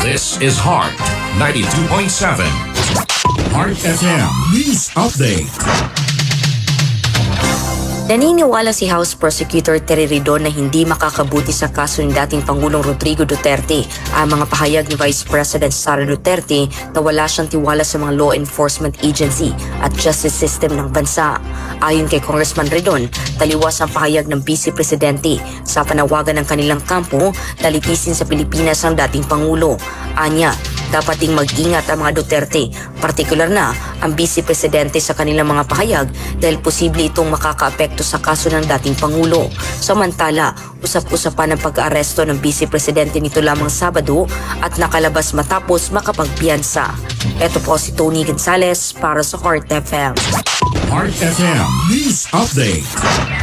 This is Heart 92.7. Heart FM News Update. Naniniwala si House Prosecutor Terry Ridon na hindi makakabuti sa kaso ng dating Pangulong Rodrigo Duterte ang mga pahayag ni Vice President Sara Duterte na wala siyang tiwala sa mga law enforcement agency at justice system ng bansa. Ayon kay Congressman Ridon, taliwas ang pahayag ng Vice Presidente sa panawagan ng kanilang kampo na litisin sa Pilipinas ang dating Pangulo. Anya, dapat ding mag-ingat ang mga Duterte, partikular na ang Vice Presidente sa kanilang mga pahayag dahil posible itong makakaapekto sa kaso ng dating Pangulo. Samantala, usap-usapan ang pag-aaresto ng Vice Presidente nito lamang Sabado at nakalabas matapos makapagpiyansa. Ito po si Tony Gonzales para sa Heart FM. Heart FM News Update.